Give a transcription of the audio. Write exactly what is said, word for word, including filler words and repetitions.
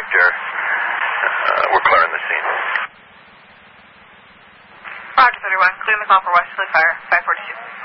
Director. Uh, we're clearing the scene. Roger, thirty-one. Clearing the call for Westerly Fire, five forty-two.